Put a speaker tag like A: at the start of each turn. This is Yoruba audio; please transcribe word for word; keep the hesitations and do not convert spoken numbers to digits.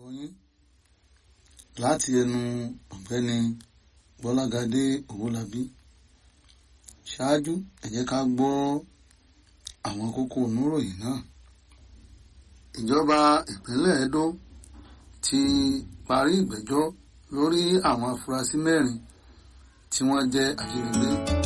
A: gbọ́ yín láti ẹnu ọ̀gbẹ́ni Bọ́lágadé Owólabí. Ṣáájú ẹ jẹ́ ká gbọ́ àwọn kókó oníròyìn náà. Ìjọba ìpínlẹ̀ Edo ti parí ìgbẹ́jọ́ lórí àwọn afurasí mẹ́rin tí wọ́n jẹ́ ajínigbé.